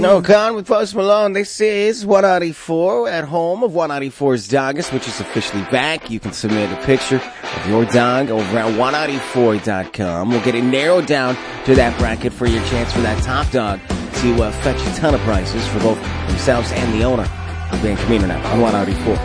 No, Con with Post Malone. This is 194 at home of 194's Doggist, which is officially back. You can submit a picture of your dog over at 194.com. We'll get it narrowed down to that bracket for your chance for that top dog to fetch a ton of prices for both themselves and the owner. I'm Dan Camino now on 194.